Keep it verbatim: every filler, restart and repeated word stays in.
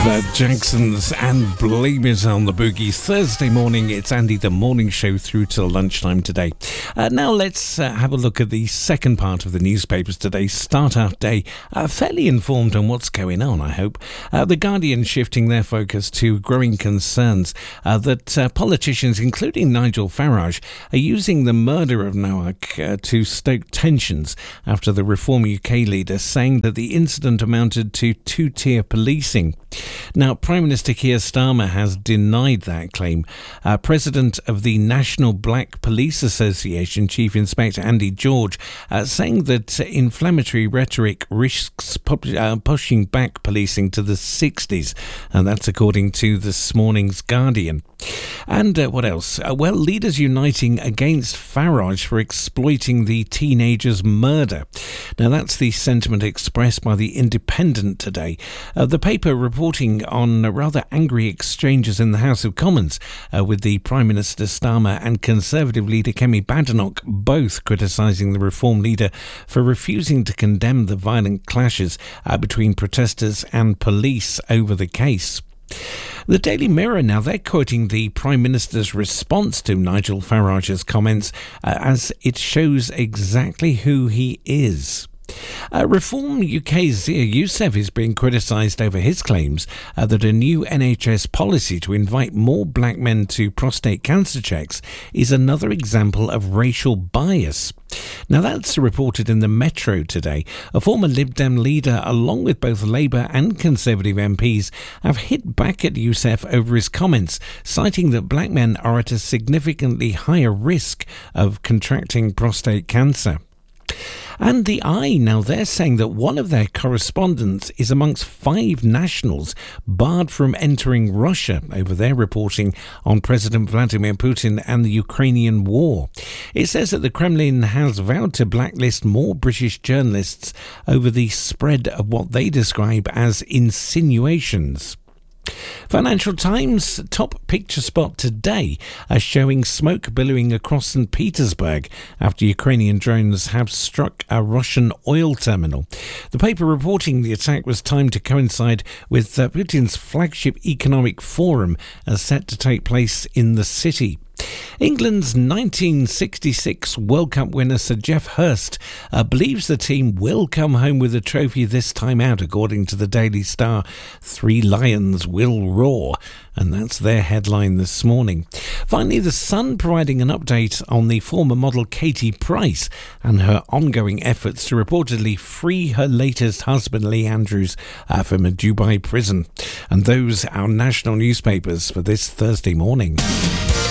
The Jacksons and Blame It on the Boogie. Thursday morning, it's Andy, the morning show through till lunchtime today. Uh, now let's uh, have a look at the second part of the newspapers today. Start our day uh, fairly informed on what's going on, I hope. Uh, the Guardian shifting their focus to growing concerns uh, that uh, politicians, including Nigel Farage, are using the murder of Nawak uh, to stoke tensions after the Reform U K leader saying that the incident amounted to two-tier policing. Now, Prime Minister Keir Starmer has denied that claim. Uh, President of the National Black Police Association, Chief Inspector Andy George, uh, saying that uh, inflammatory rhetoric risks pu- uh, pushing back policing to the sixties, and that's according to this morning's Guardian. And uh, what else? Uh, well, leaders uniting against Farage for exploiting the teenager's murder. Now, that's the sentiment expressed by The Independent today. Uh, the paper reporting on uh, rather angry exchanges in the House of Commons uh, with the Prime Minister Starmer and Conservative leader Kemi Badenoch both criticising the Reform leader for refusing to condemn the violent clashes uh, between protesters and police over the case. The Daily Mirror now, they're quoting the Prime Minister's response to Nigel Farage's comments uh, as it shows exactly who he is. Uh, Reform U K's Zia Youssef is being criticised over his claims uh, that a new N H S policy to invite more black men to prostate cancer checks is another example of racial bias. Now, that's reported in the Metro today. A former Lib Dem leader, along with both Labour and Conservative M Ps, have hit back at Youssef over his comments, citing that black men are at a significantly higher risk of contracting prostate cancer. And the Eye, now they're saying that one of their correspondents is amongst five nationals barred from entering Russia over their reporting on President Vladimir Putin and the Ukrainian war. It says that the Kremlin has vowed to blacklist more British journalists over the spread of what they describe as insinuations. Financial Times top picture spot today are showing smoke billowing across Saint Petersburg after Ukrainian drones have struck a Russian oil terminal. The paper reporting the attack was timed to coincide with uh, Putin's flagship economic forum uh, set to take place in the city. England's nineteen sixty-six World Cup winner Sir Geoff Hurst uh, believes the team will come home with a trophy this time out, according to the Daily Star. Three lions will roar, and that's their headline this morning. Finally, The Sun providing an update on the former model Katie Price and her ongoing efforts to reportedly free her latest husband Lee Andrews uh, from a Dubai prison. And those are national newspapers for this Thursday morning.